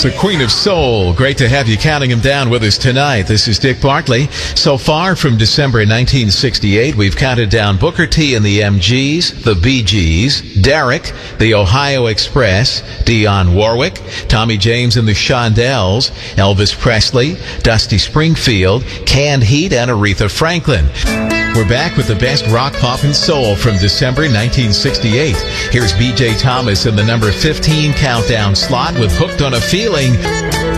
the Queen of Soul. Great to have you counting them down with us tonight. This is Dick Bartley. So far from December 1968, we've counted down Booker T and the MGs, the Bee Gees, Derek, the Ohio Express, Dionne Warwick, Tommy James and the Shondells, Elvis Presley, Dusty Springfield, Canned Heat, and Aretha Franklin. We're back with the best rock, pop, and soul from December 1968. Here's B.J. Thomas in the number 15 countdown slot with Hooked on a Feeling.